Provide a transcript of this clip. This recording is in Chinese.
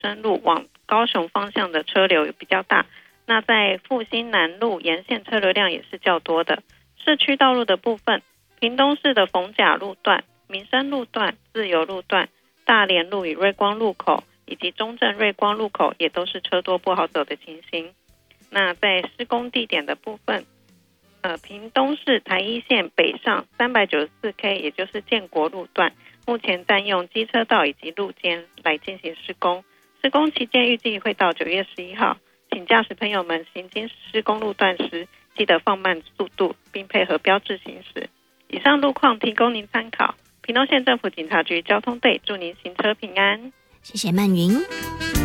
深路往高雄方向的车流比较大。那在复兴南路沿线车流量也是较多的。市区道路的部分，屏东市的逢甲路段、民生路段、自由路段、大连路与瑞光路口以及中正瑞光路口也都是车多不好走的情形。那在施工地点的部分，屏东市台一线北上 394K 也就是建国路段，目前占用机车道以及路肩来进行施工。施工期间预计会到9月11号，请驾驶朋友们行经施工路段时记得放慢速度，并配合标志行驶。以上路况提供您参考。屏东县政府警察局交通队祝您行车平安。 谢谢曼云。